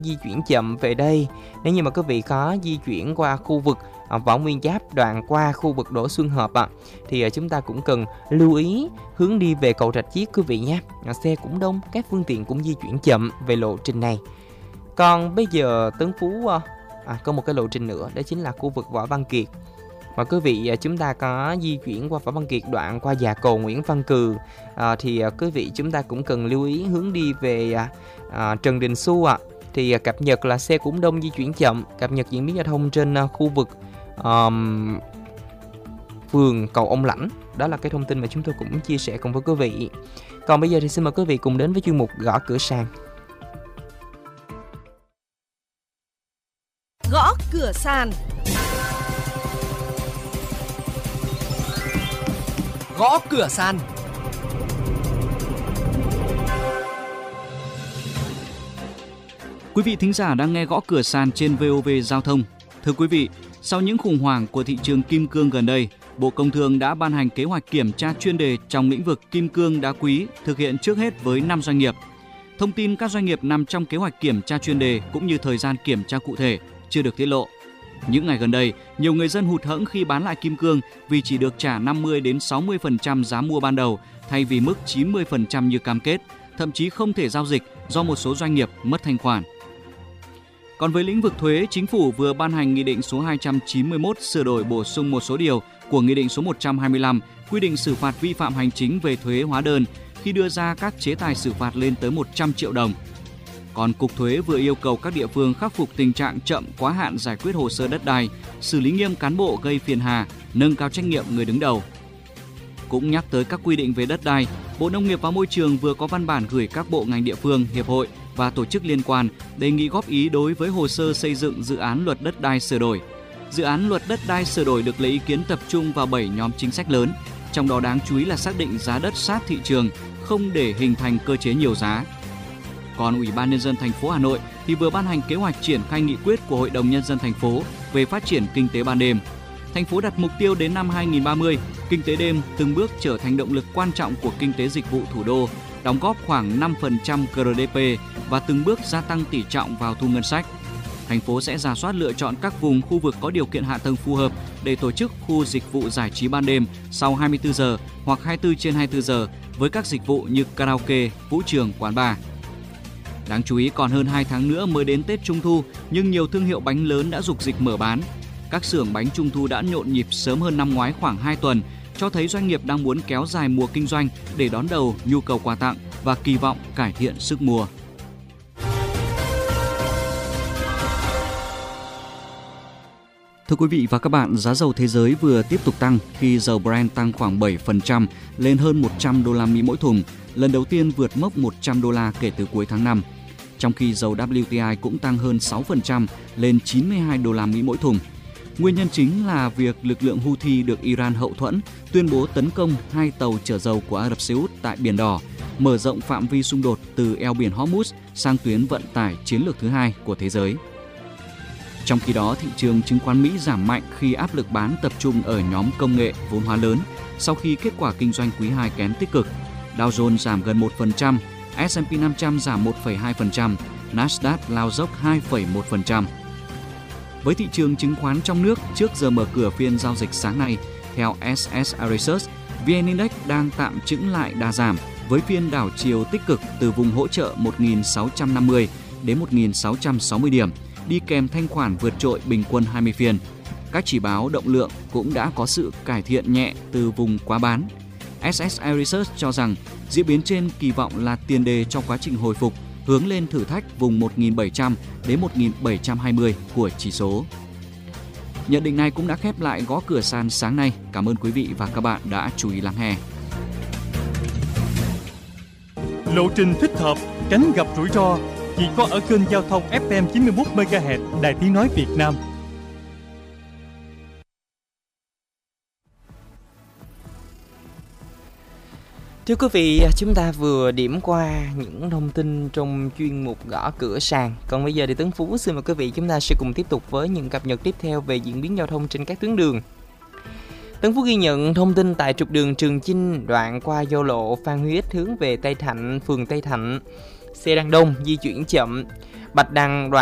di chuyển chậm về đây. Nếu như mà quý vị có di chuyển qua khu vực Võ Nguyên Giáp đoạn qua khu vực Đỗ Xuân Hợp thì chúng ta cũng cần lưu ý hướng đi về cầu Rạch Chiếc quý vị nhé. Xe cũng đông, các phương tiện cũng di chuyển chậm về lộ trình này. Còn bây giờ Tấn Phú có một cái lộ trình nữa, đó chính là khu vực Võ Văn Kiệt. Mà quý vị chúng ta có di chuyển qua Võ Văn Kiệt đoạn qua Dạ Cầu Nguyễn Văn Cừ thì quý vị chúng ta cũng cần lưu ý hướng đi về Trần Đình Xu thì cập nhật là xe cũng đông, di chuyển chậm. Cập nhật diễn biến giao thông trên khu vực phường Cầu Ông Lãnh. Đó là cái thông tin mà chúng tôi cũng chia sẻ cùng với quý vị. Còn bây giờ thì xin mời quý vị cùng đến với chuyên mục Gõ Cửa Sàn. Gõ Cửa Sàn. Gõ Cửa Sàn. Quý vị thính giả đang nghe Gõ Cửa Sàn trên VOV Giao thông. Thưa quý vị, sau những khủng hoảng của thị trường kim cương gần đây, Bộ Công Thương đã ban hành kế hoạch kiểm tra chuyên đề trong lĩnh vực kim cương đá quý, thực hiện trước hết với 5 doanh nghiệp. Thông tin các doanh nghiệp nằm trong kế hoạch kiểm tra chuyên đề cũng như thời gian kiểm tra cụ thể chưa được tiết lộ. Những ngày gần đây, nhiều người dân hụt hẫng khi bán lại kim cương vì chỉ được trả 50 đến 60% giá mua ban đầu thay vì mức 90% như cam kết, thậm chí không thể giao dịch do một số doanh nghiệp mất thanh khoản. Còn với lĩnh vực thuế, Chính phủ vừa ban hành Nghị định số 291 sửa đổi bổ sung một số điều của Nghị định số 125 quy định xử phạt vi phạm hành chính về thuế hóa đơn khi đưa ra các chế tài xử phạt lên tới 100 triệu đồng. Còn Cục Thuế vừa yêu cầu các địa phương khắc phục tình trạng chậm quá hạn giải quyết hồ sơ đất đai, xử lý nghiêm cán bộ gây phiền hà, nâng cao trách nhiệm người đứng đầu. Cũng nhắc tới các quy định về đất đai, Bộ Nông nghiệp và Môi trường vừa có văn bản gửi các bộ ngành địa phương, hiệp hội và tổ chức liên quan đề nghị góp ý đối với hồ sơ xây dựng dự án luật đất đai sửa đổi. Dự án luật đất đai sửa đổi được lấy ý kiến tập trung vào 7 nhóm chính sách lớn, trong đó đáng chú ý là xác định giá đất sát thị trường, không để hình thành cơ chế nhiều giá. Còn Ủy ban Nhân dân thành phố Hà Nội thì vừa ban hành kế hoạch triển khai nghị quyết của Hội đồng Nhân dân thành phố về phát triển kinh tế ban đêm. Thành phố đặt mục tiêu đến năm 2030, kinh tế đêm từng bước trở thành động lực quan trọng của kinh tế dịch vụ thủ đô, đóng góp khoảng 5% GDP và từng bước gia tăng tỷ trọng vào thu ngân sách. Thành phố sẽ rà soát lựa chọn các vùng khu vực có điều kiện hạ tầng phù hợp để tổ chức khu dịch vụ giải trí ban đêm sau 24 giờ hoặc 24/24 giờ với các dịch vụ như karaoke, vũ trường, quán bar. Đáng chú ý còn hơn 2 tháng nữa mới đến Tết Trung thu, nhưng nhiều thương hiệu bánh lớn đã rục dịch mở bán. Các xưởng bánh Trung thu đã nhộn nhịp sớm hơn năm ngoái khoảng 2 tuần, cho thấy doanh nghiệp đang muốn kéo dài mùa kinh doanh để đón đầu nhu cầu quà tặng và kỳ vọng cải thiện sức mua. Thưa quý vị và các bạn, giá dầu thế giới vừa tiếp tục tăng khi dầu Brent tăng khoảng 7% lên hơn 100 đô la Mỹ mỗi thùng, lần đầu tiên vượt mốc 100 đô la kể từ cuối tháng 5. Trong khi dầu WTI cũng tăng hơn 6% lên 92 đô la Mỹ mỗi thùng. Nguyên nhân chính là việc lực lượng Houthi được Iran hậu thuẫn tuyên bố tấn công 2 tàu chở dầu của Ả Rập Xê Út tại Biển Đỏ, mở rộng phạm vi xung đột từ eo biển Hormuz sang tuyến vận tải chiến lược thứ hai của thế giới. Trong khi đó, thị trường chứng khoán Mỹ giảm mạnh khi áp lực bán tập trung ở nhóm công nghệ vốn hóa lớn sau khi kết quả kinh doanh quý 2 kém tích cực. Dow Jones giảm gần 1%, S&P 500 giảm 1,2%, Nasdaq lao dốc 2,1%. Với thị trường chứng khoán trong nước, trước giờ mở cửa phiên giao dịch sáng nay, theo SS Research, VN Index đang tạm chững lại đà giảm với phiên đảo chiều tích cực từ vùng hỗ trợ 1.650 đến 1.660 điểm, đi kèm thanh khoản vượt trội bình quân 20 phiên. Các chỉ báo động lượng cũng đã có sự cải thiện nhẹ từ vùng quá bán. SSI Research cho rằng diễn biến trên kỳ vọng là tiền đề cho quá trình hồi phục, hướng lên thử thách vùng 1.700 đến 1.720 của chỉ số. Nhận định này cũng đã khép lại Gõ Cửa Sàn sáng nay. Cảm ơn quý vị và các bạn đã chú ý lắng nghe. Lộ trình thích hợp, tránh gặp rủi ro chỉ có ở kênh giao thông FM 91 MHz Đài Tiếng nói Việt Nam. Thưa quý vị, chúng ta vừa điểm qua những thông tin trong chuyên mục Gõ Cửa Sàn. Còn bây giờ thì Tấn Phú xin mời quý vị chúng ta sẽ cùng tiếp tục với những cập nhật tiếp theo về diễn biến giao thông trên các tuyến đường. Tấn Phú ghi nhận thông tin tại trục đường Trường Chinh đoạn qua giao lộ Phan Huy Ích hướng về Tây Thạnh, phường Tây Thạnh. Xe đang đông, di chuyển chậm. Bạch Đằng